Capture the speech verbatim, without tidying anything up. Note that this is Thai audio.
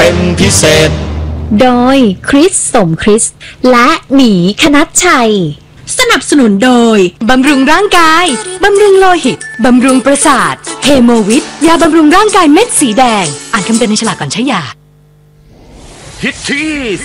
เป็นพิเศษโดยคริสสมคริสและหมีคณัชชัยสนับสนุนโดยบำรุงร่างกายบำรุงโลหิตบำรุงประสาทเฮโมวิทยาบำรุงร่างกายเม็ดสีแดงอ่านคำเตือนในฉลากก่อนใช้ยาฮิตที่